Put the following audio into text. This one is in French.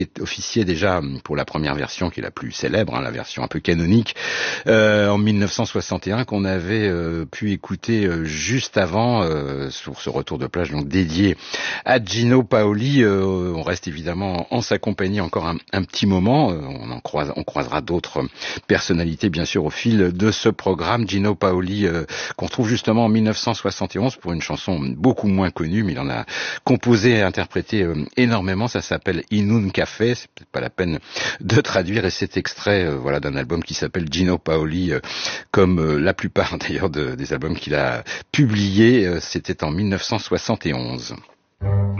officiait déjà pour la première version qui est la plus célèbre, la version un peu canonique, en 1961 qu'on avait pu écouter juste avant sur ce retour de plage donc dédié à Gino Paoli. On reste évidemment en sa compagnie encore un petit moment. On croisera d'autres personnalités bien sûr au fil de ce programme. Gino Paoli qu'on trouve justement en 1971 pour une chanson beaucoup moins connue, mais il en a composé et interprété énormément. Ça s'appelle In un Café. C'est peut-être pas la peine de traduire, et cet extrait d'un album qui s'appelle Gino Paoli, comme la plupart d'ailleurs des albums qu'il a publiés, c'était en 1971.